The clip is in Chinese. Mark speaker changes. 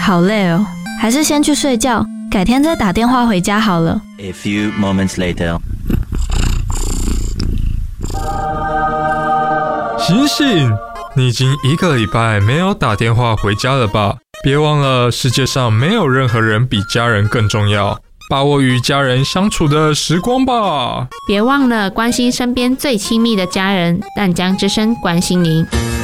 Speaker 1: 好累哦，还是先去睡觉，改天再打电话回家好了。
Speaker 2: A few moments later.
Speaker 3: 醒醒！你已经1个礼拜没有打电话回家了吧？别忘了，世界上没有任何人比家人更重要。把握与家人相处的时光吧。
Speaker 4: 别忘了关心身边最亲密的家人，淡江之声关心您。